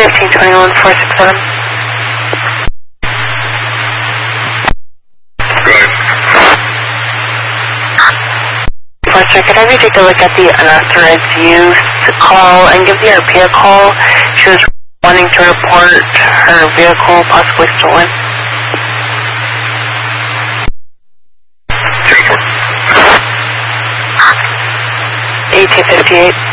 1521-467. Sir, could I have you take a look at the unauthorized use call and give the RP a call? She was wanting to report her vehicle possibly stolen. 1858.